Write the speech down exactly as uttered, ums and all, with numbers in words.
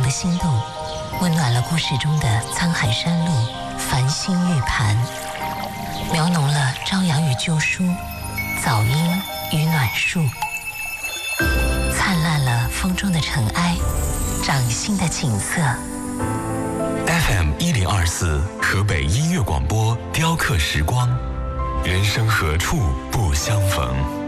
的心动，温暖了故事中的沧海山路、繁星玉盘，描浓了朝阳与旧书、早莺与暖树，灿烂了风中的尘埃、掌心的景色。 F M 一零二四河北音乐广播，雕刻时光，人生何处不相逢。